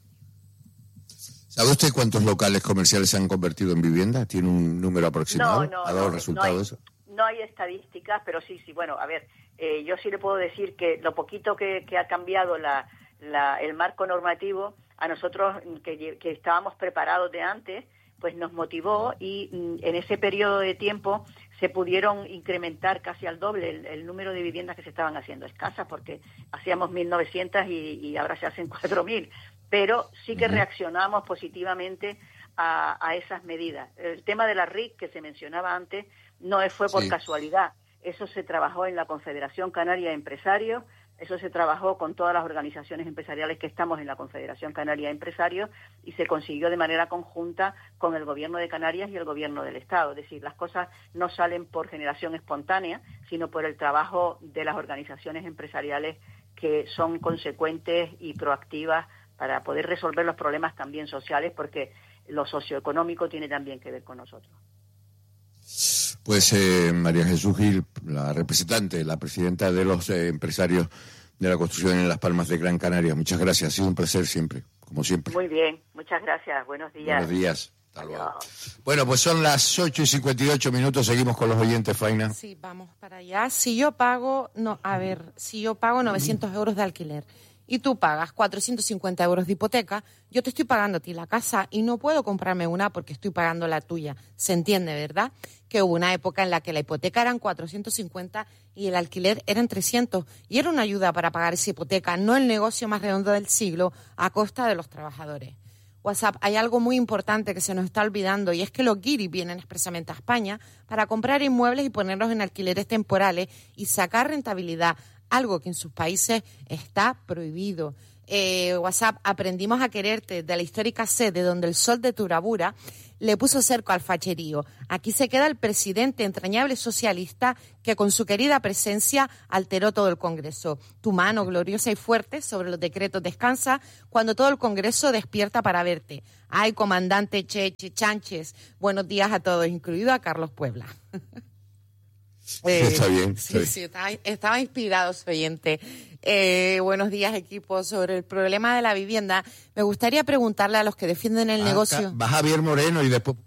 ¿Sabe usted cuántos locales comerciales se han convertido en vivienda? ¿Tiene un número aproximado? ¿Ha dado resultado eso? No hay estadísticas, pero sí, bueno, a ver, yo sí le puedo decir que lo poquito que ha cambiado el marco normativo, a nosotros que estábamos preparados de antes, pues nos motivó y en ese periodo de tiempo se pudieron incrementar casi al doble el número de viviendas que se estaban haciendo escasas, porque hacíamos 1.900 y ahora se hacen 4.000, pero sí que reaccionamos positivamente a esas medidas. El tema de la RIC que se mencionaba antes no fue por casualidad. Eso se trabajó en la Confederación Canaria de Empresarios, eso se trabajó con todas las organizaciones empresariales que estamos en la Confederación Canaria de Empresarios y se consiguió de manera conjunta con el Gobierno de Canarias y el Gobierno del Estado. Es decir, las cosas no salen por generación espontánea, sino por el trabajo de las organizaciones empresariales que son consecuentes y proactivas para poder resolver los problemas también sociales, porque lo socioeconómico tiene también que ver con nosotros. Pues María Jesús Gil, la representante, la presidenta de los empresarios de la construcción en Las Palmas de Gran Canaria. Muchas gracias, ha sido un placer siempre, como siempre. Muy bien, muchas gracias, buenos días. Buenos días, hasta luego. Bueno, pues son las 8:58, seguimos con los oyentes, Faina. Sí, vamos para allá. Si yo pago 900 euros de alquiler y tú pagas 450 euros de hipoteca, yo te estoy pagando a ti la casa y no puedo comprarme una porque estoy pagando la tuya. Se entiende, ¿verdad? Que hubo una época en la que la hipoteca eran 450 y el alquiler eran 300 y era una ayuda para pagar esa hipoteca, no el negocio más redondo del siglo a costa de los trabajadores. WhatsApp, hay algo muy importante que se nos está olvidando y es que los guiris vienen expresamente a España para comprar inmuebles y ponerlos en alquileres temporales y sacar rentabilidad, algo que en sus países está prohibido. WhatsApp, aprendimos a quererte de la histórica sede donde el sol de tu bravura le puso cerco al facherío. Aquí se queda el presidente entrañable socialista que con su querida presencia alteró todo el Congreso. Tu mano gloriosa y fuerte sobre los decretos descansa cuando todo el Congreso despierta para verte. Ay, comandante Cheche Chánchez, buenos días a todos, incluido a Carlos Puebla. Está bien. Sí, estaba inspirado su oyente. Buenos días, equipo. Sobre el problema de la vivienda, me gustaría preguntarle a los que defienden el negocio. Va Javier Moreno y después...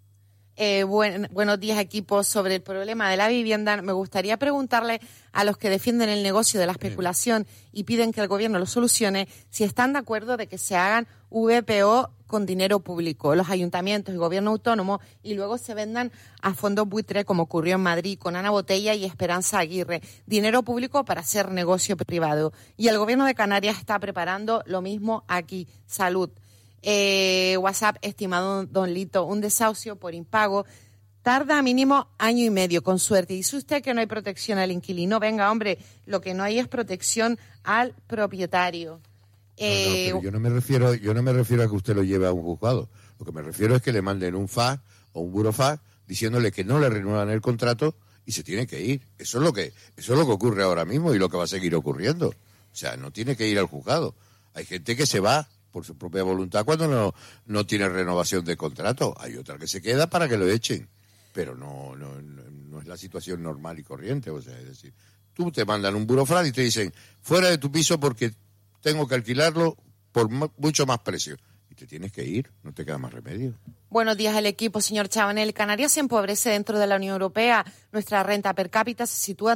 Buenos días, equipo. Sobre el problema de la vivienda, me gustaría preguntarle a los que defienden el negocio de la especulación y piden que el gobierno lo solucione, si están de acuerdo de que se hagan VPO con dinero público, los ayuntamientos y gobierno autónomo, y luego se vendan a fondos buitre, como ocurrió en Madrid con Ana Botella y Esperanza Aguirre. Dinero público para hacer negocio privado. Y el gobierno de Canarias está preparando lo mismo aquí. Salud. WhatsApp, estimado don Lito, un desahucio por impago tarda mínimo año y medio, con suerte. Dice usted que no hay protección al inquilino. Venga, hombre, lo que no hay es protección al propietario. Pero yo no me refiero a que usted lo lleve a un juzgado. Lo que me refiero es que le manden un FAQ o un burofax diciéndole que no le renuevan el contrato y se tiene que ir. Eso es lo que ocurre ahora mismo y lo que va a seguir ocurriendo. O sea, no tiene que ir al juzgado. Hay gente que se va por su propia voluntad cuando no tiene renovación de contrato. Hay otra que se queda para que lo echen. Pero no es la situación normal y corriente. O sea, es decir, tú te mandan un burofax y te dicen, fuera de tu piso porque tengo que alquilarlo por mucho más precio. Y te tienes que ir, no te queda más remedio. Buenos días al equipo, señor Chabanel. Canarias se empobrece dentro de la Unión Europea. Nuestra renta per cápita se sitúa en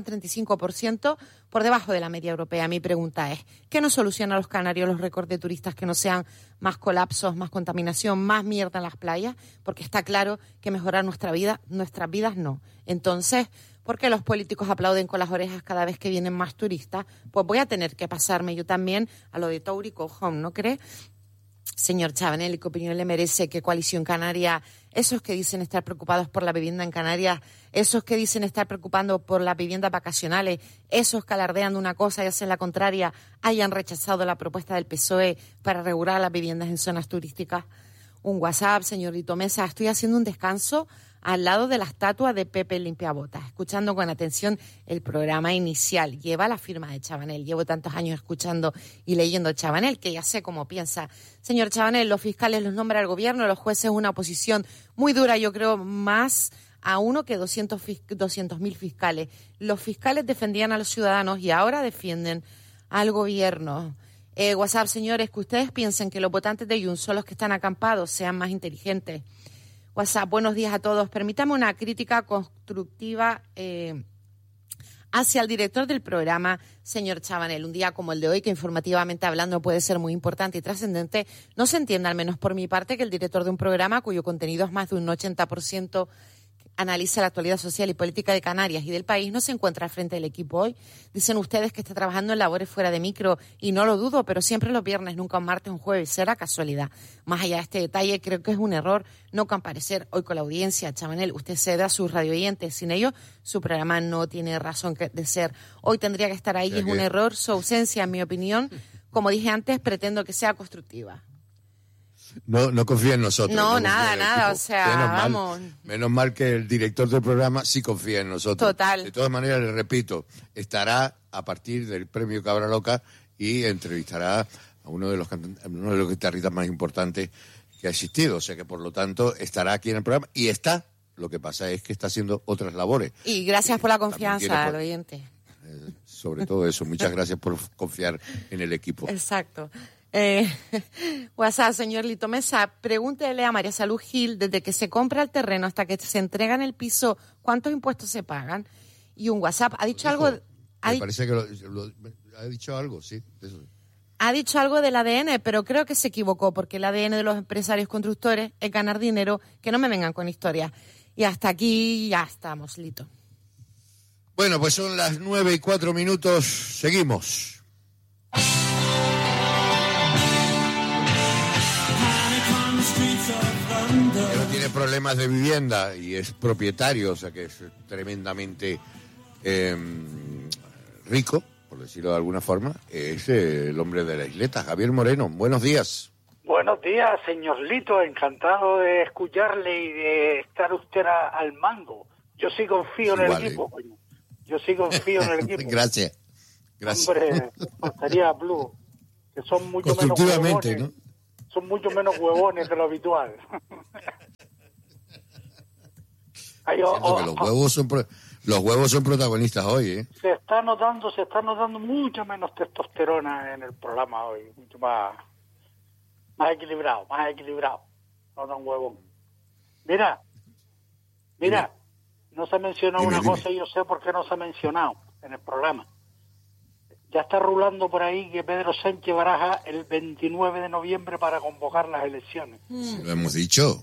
35% por debajo de la media europea. Mi pregunta es, ¿qué nos soluciona a los canarios los récords de turistas que no sean más colapsos, más contaminación, más mierda en las playas? Porque está claro que mejorar nuestras vidas no. Entonces, ¿por qué los políticos aplauden con las orejas cada vez que vienen más turistas? Pues voy a tener que pasarme yo también a lo de Taurico Home, ¿no cree? Señor Chabanel, ¿qué opinión le merece que Coalición Canaria, esos que dicen estar preocupados por la vivienda en Canarias, esos que dicen estar preocupados por las viviendas vacacionales, esos que alardean de una cosa y hacen la contraria, hayan rechazado la propuesta del PSOE para regular las viviendas en zonas turísticas? Un WhatsApp, señorito Mesa, estoy haciendo un descanso al lado de la estatua de Pepe Limpiabotas, escuchando con atención el programa inicial. Lleva la firma de Chabanel. Llevo tantos años escuchando y leyendo Chabanel que ya sé cómo piensa. Señor Chabanel, los fiscales los nombra el gobierno, los jueces una oposición muy dura, yo creo, más a uno que 200.000 fiscales. Los fiscales defendían a los ciudadanos y ahora defienden al gobierno. WhatsApp, señores, que ustedes piensen que los votantes de Junts son los que están acampados, sean más inteligentes. WhatsApp, buenos días a todos. Permítame una crítica constructiva hacia el director del programa, señor Chabanel. Un día como el de hoy, que informativamente hablando puede ser muy importante y trascendente, no se entiende, al menos por mi parte, que el director de un programa cuyo contenido es más de un 80% analiza la actualidad social y política de Canarias y del país, no se encuentra al frente del equipo hoy. Dicen ustedes que está trabajando en labores fuera de micro y no lo dudo, pero siempre los viernes, nunca un martes, un jueves. Será casualidad. Más allá de este detalle, creo que es un error no comparecer hoy con la audiencia. Chabanel, usted cede a sus radioyentes. Sin ellos, su programa no tiene razón de ser. Hoy tendría que estar ahí y es un error. Su ausencia, en mi opinión, como dije antes, pretendo que sea constructiva. No confía en nosotros. No, nada, o sea, vamos. Menos mal que el director del programa sí confía en nosotros. Total. De todas maneras, le repito, estará a partir del premio Cabra Loca y entrevistará a uno de los guitarristas más importantes que ha existido. O sea que, por lo tanto, estará aquí en el programa y está. Lo que pasa es que está haciendo otras labores. Y gracias por la confianza al oyente. Sobre todo eso. Muchas gracias por confiar en el equipo. Exacto. WhatsApp, señor Lito Mesa, pregúntele a María Salud Gil, desde que se compra el terreno hasta que se entrega en el piso, ¿cuántos impuestos se pagan? Y un WhatsApp, ¿ha dicho algo? Me parece que ha dicho algo, sí. Eso. Ha dicho algo del ADN, pero creo que se equivocó, porque el ADN de los empresarios constructores es ganar dinero, que no me vengan con historias. Y hasta aquí ya estamos, Lito. Bueno, pues son las 9:04, seguimos. Que no tiene problemas de vivienda y es propietario, o sea que es tremendamente rico, por decirlo de alguna forma, es el hombre de la isleta, Javier Moreno. Buenos días. Buenos días, señor Lito, encantado de escucharle y de estar usted al mando. Yo sí confío en el equipo, coño. Yo sí confío en el equipo. Gracias. Hombre, faltaría Blue, que son mucho menos huevones, ¿no? Son mucho menos huevones de lo habitual. Los huevos son protagonistas hoy, ¿eh? Se está notando mucha menos testosterona en el programa hoy, mucho más equilibrado, no tan huevón. Mira, no se ha mencionado una cosa y yo sé por qué no se ha mencionado en el programa. Ya está rulando por ahí que Pedro Sánchez baraja el 29 de noviembre para convocar las elecciones. Sí, lo hemos dicho.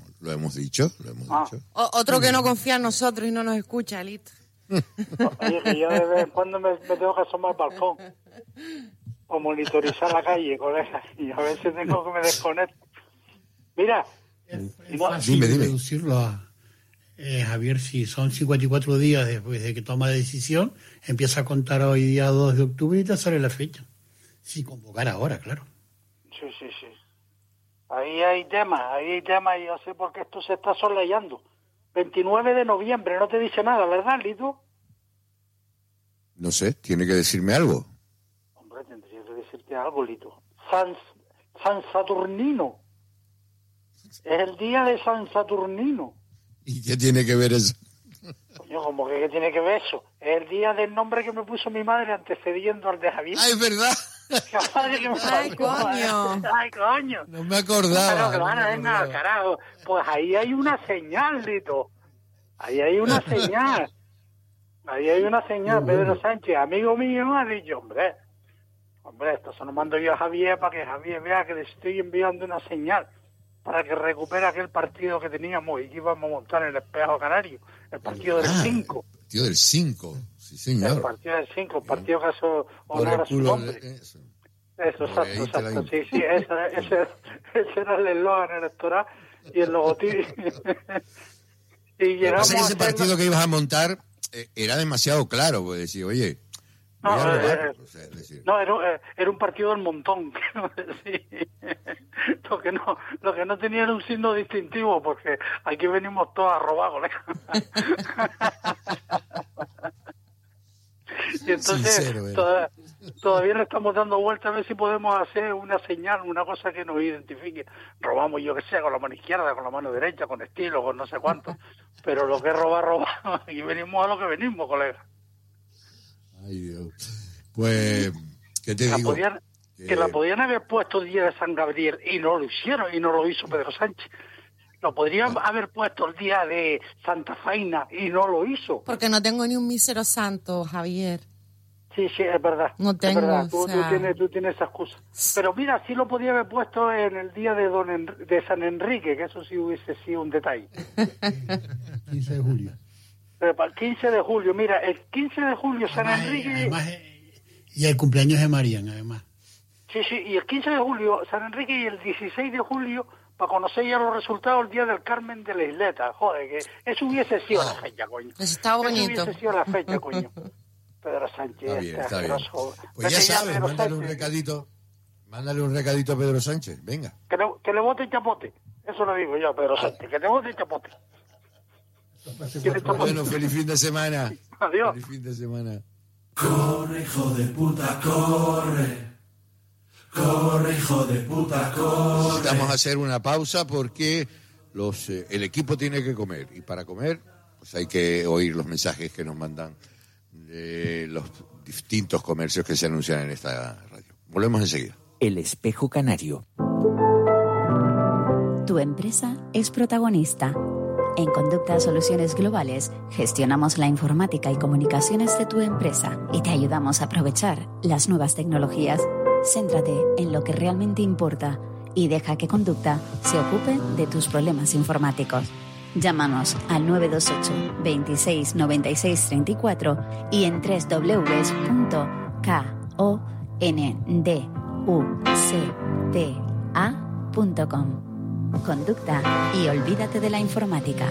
Otro que no confía en nosotros y no nos escucha, Lito. Oye, que yo de vez en cuando me tengo que asomar al balcón o monitorizar la calle, colega, y a veces tengo que me desconecto. Mira, es fácil reducirlo a Javier, si son 54 días después de que toma la decisión, empieza a contar hoy día 2 de octubre y te sale la fecha. Sin convocar ahora, claro. Sí. Ahí hay temas y yo sé por qué esto se está sosleyando. 29 de noviembre, no te dice nada, ¿verdad, Lito? No sé, tiene que decirme algo. Hombre, tendría que decirte algo, Lito. San Saturnino. Es el día de San Saturnino. ¿Y qué tiene que ver eso? Coño, ¿cómo que qué tiene que ver eso? Es el día del nombre que me puso mi madre antecediendo al de Javier. ¡Ah, es verdad! ¡Ay, coño! No me acordaba. Claro, venga, carajo. Pues ahí hay una señal, Lito. Ahí hay una señal. Pedro Sánchez, amigo mío, ha dicho, hombre, esto se lo mando yo a Javier para que Javier vea que le estoy enviando una señal para que recupere aquel partido que teníamos y que íbamos a montar en el Espejo Canario, el partido del 5. El partido del 5, sí señor. El partido del 5, el partido que hace honor a su nombre. Eso, exacto. Sí, ese era el eslogan electoral y el logotipo. Y llegamos a ese partido que ibas a montar era demasiado claro, pues decir, oye... era un partido del montón. Lo que no tenía era un signo distintivo, porque aquí venimos todos a robar, colega. Y entonces todavía le estamos dando vuelta a ver si podemos hacer una señal, una cosa que nos identifique. Robamos, yo que sé, con la mano izquierda, con la mano derecha, con estilo, con no sé cuánto. Pero lo que es robar. Y venimos a lo que venimos, colega. Ay, Dios. Pues, ¿qué te digo? Que la podían haber puesto el día de San Gabriel y no lo hicieron y no lo hizo Pedro Sánchez. Lo podrían haber puesto el día de Santa Faina y no lo hizo. Porque no tengo ni un mísero santo, Javier. Sí, es verdad. No tengo, es verdad. Tú tienes esa excusa. Pero mira, sí lo podía haber puesto en el día de San Enrique, que eso sí hubiese sido un detalle. 15 de julio. Pero para el 15 de julio, mira, el 15 de julio San Enrique... Además, y el cumpleaños de Marian, además. Sí, y el 15 de julio San Enrique y el 16 de julio para conocer ya los resultados el día del Carmen de la Isleta. Joder, que eso hubiese sido la fecha, coño. Está bonito. Eso hubiese sido la fecha, coño. Pedro Sánchez. Está bien. Pues ya sabes, mándale un recadito. Mándale un recadito a Pedro Sánchez, venga. Que le vote chapote. Eso lo digo yo a Pedro Sánchez, que le vote chapote. Bueno, feliz fin de semana. Adiós. Feliz fin de semana. Corre, hijo de puta, corre. Corre, hijo de puta, corre. Necesitamos hacer una pausa porque el equipo tiene que comer. Y para comer, pues hay que oír los mensajes que nos mandan de los distintos comercios que se anuncian en esta radio. Volvemos enseguida. El Espejo Canario. Tu empresa es protagonista. En Conducta Soluciones Globales gestionamos la informática y comunicaciones de tu empresa y te ayudamos a aprovechar las nuevas tecnologías. Céntrate en lo que realmente importa y deja que Conducta se ocupe de tus problemas informáticos. Llámanos al 928 26 96 34 y en www.konducta.com. Conducta y olvídate de la informática.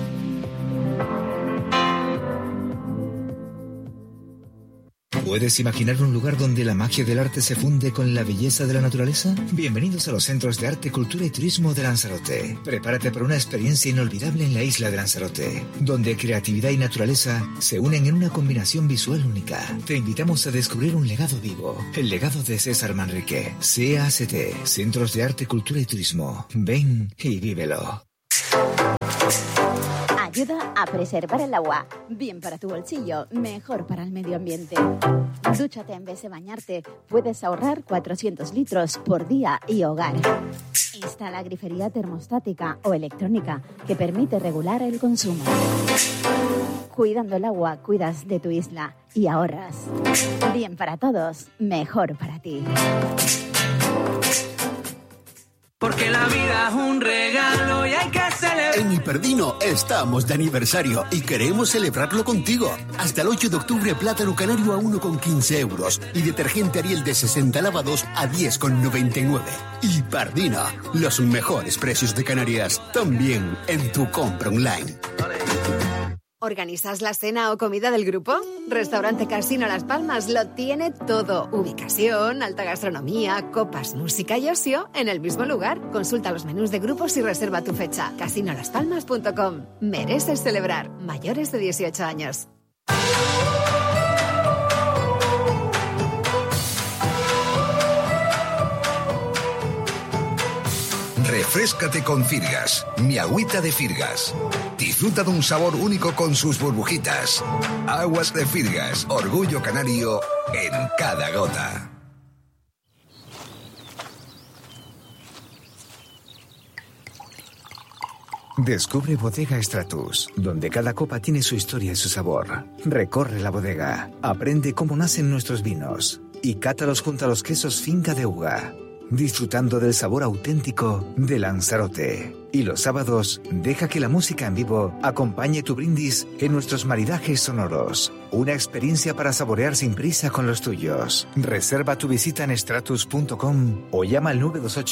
¿Puedes imaginar un lugar donde la magia del arte se funde con la belleza de la naturaleza? Bienvenidos a los Centros de Arte, Cultura y Turismo de Lanzarote. Prepárate para una experiencia inolvidable en la isla de Lanzarote, donde creatividad y naturaleza se unen en una combinación visual única. Te invitamos a descubrir un legado vivo, el legado de César Manrique. CACT, Centros de Arte, Cultura y Turismo. Ven y vívelo. Ayuda a preservar el agua. Bien para tu bolsillo, mejor para el medio ambiente. Dúchate en vez de bañarte. Puedes ahorrar 400 litros por día y hogar. Instala grifería termostática o electrónica que permite regular el consumo. Cuidando el agua, cuidas de tu isla y ahorras. Bien para todos, mejor para ti. Porque la vida es un regalo y hay que celebrar. En Hiperdino estamos de aniversario y queremos celebrarlo contigo. Hasta el 8 de octubre, plátano canario a 1,15 euros y detergente Ariel de 60 lavados a 10,99. Hiperdino, los mejores precios de Canarias, también en tu compra online. ¿Organizas la cena o comida del grupo? Restaurante Casino Las Palmas lo tiene todo. Ubicación, alta gastronomía, copas, música y ocio en el mismo lugar. Consulta los menús de grupos y reserva tu fecha. casinolaspalmas.com. Mereces celebrar. Mayores de 18 años. Refréscate con Firgas, mi agüita de Firgas. Disfruta de un sabor único con sus burbujitas. Aguas de Firgas, orgullo canario en cada gota. Descubre Bodega Stratus, donde cada copa tiene su historia y su sabor. Recorre la bodega, aprende cómo nacen nuestros vinos y cátalos junto a los quesos Finca de Uga, disfrutando del sabor auténtico de Lanzarote. Y los sábados, deja que la música en vivo acompañe tu brindis en nuestros maridajes sonoros. Una experiencia para saborear sin prisa con los tuyos. Reserva tu visita en stratus.com o llama al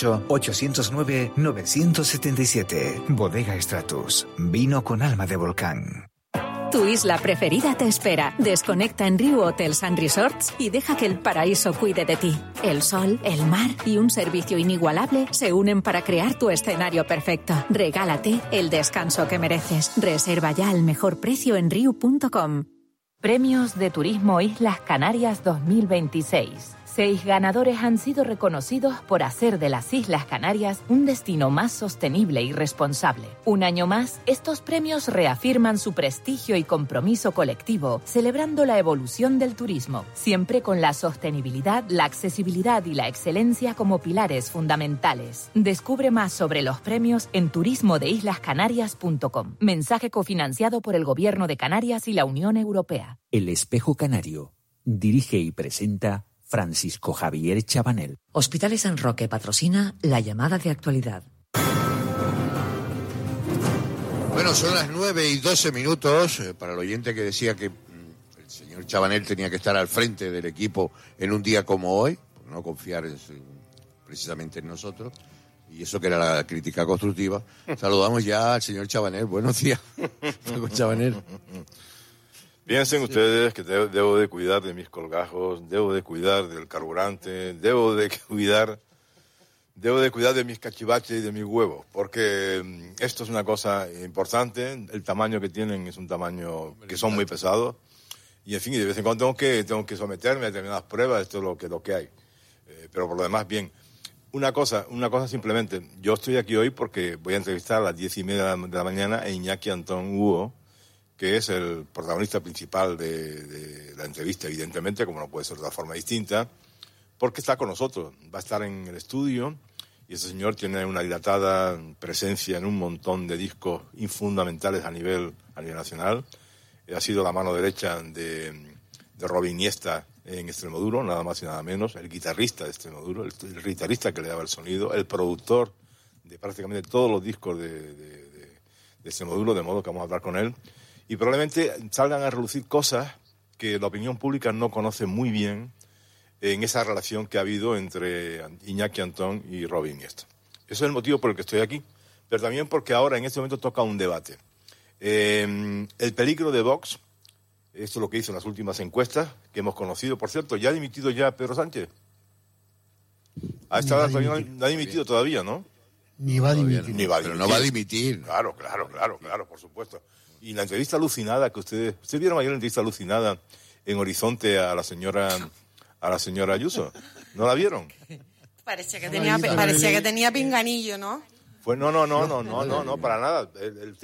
928-809-977. Bodega Stratus, vino con alma de volcán. Tu isla preferida te espera. Desconecta en Riu Hotels and Resorts y deja que el paraíso cuide de ti. El sol, el mar y un servicio inigualable se unen para crear tu escenario perfecto. Regálate el descanso que mereces. Reserva ya al mejor precio en riu.com. Premios de Turismo Islas Canarias 2026. 6 ganadores han sido reconocidos por hacer de las Islas Canarias un destino más sostenible y responsable. Un año más, estos premios reafirman su prestigio y compromiso colectivo, celebrando la evolución del turismo, siempre con la sostenibilidad, la accesibilidad y la excelencia como pilares fundamentales. Descubre más sobre los premios en turismodeislascanarias.com. Mensaje cofinanciado por el Gobierno de Canarias y la Unión Europea. El Espejo Canario dirige y presenta Francisco Javier Chabanel. Hospitales San Roque patrocina la llamada de actualidad. Bueno, son las 9:12 para el oyente que decía que el señor Chabanel tenía que estar al frente del equipo en un día como hoy, por no confiar precisamente en nosotros, y eso que era la crítica constructiva. Saludamos ya al señor Chabanel. Buenos días, Chabanel. Piensen ustedes que debo de cuidar de mis colgajos, debo de cuidar del carburante, debo de cuidar de mis cachivaches y de mis huevos, porque esto es una cosa importante. El tamaño que tienen es un tamaño que son muy pesados y, en fin, de vez en cuando tengo que someterme a determinadas pruebas. Esto es lo que hay. Pero por lo demás, bien. Una cosa simplemente. Yo estoy aquí hoy porque voy a entrevistar a las 10:30 de la mañana a Iñaki Antón Hugo, que es el protagonista principal de la entrevista, evidentemente, como no puede ser de otra forma distinta, porque está con nosotros, va a estar en el estudio Y ese señor tiene una dilatada presencia en un montón de discos fundamentales a nivel nacional. Ha sido la mano derecha de Robin Iniesta en Extremoduro, nada más y nada menos, el guitarrista de Extremoduro, el guitarrista que le daba el sonido, el productor de prácticamente todos los discos de Extremoduro, de modo que vamos a hablar con él. Y probablemente salgan a relucir cosas que la opinión pública no conoce muy bien en esa relación que ha habido entre Iñaki Antón y Robin Iniesta. Eso es el motivo por el que estoy aquí, pero también porque ahora en este momento toca un debate. El peligro de Vox, esto es lo que hizo en las últimas encuestas que hemos conocido. Por cierto, ¿ya ha dimitido ya Pedro Sánchez? No ha dimitido todavía, ¿no? Ni va a dimitir. Pero no va a dimitir. Claro, por supuesto. Y la entrevista alucinada que ustedes vieron ayer, la entrevista alucinada en Horizonte a la señora Ayuso, ¿no la vieron? Parecía que tenía pinganillo, ¿no? Pues no, para nada. El